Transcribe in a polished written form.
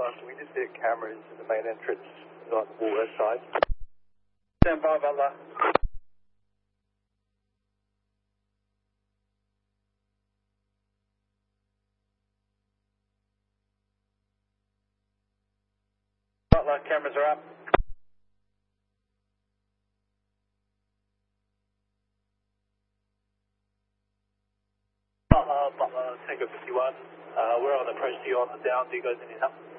Can we just get cameras in the main entrance on the west side? Stand by, Butler. Butler, cameras are up. Butler, Tango 51. We're on approach to you on the down. Do you guys need help?